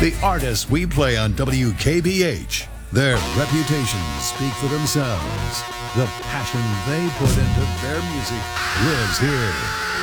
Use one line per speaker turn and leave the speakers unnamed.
The artists we play on WKBH, their reputations speak for themselves. The passion they put into their music lives here.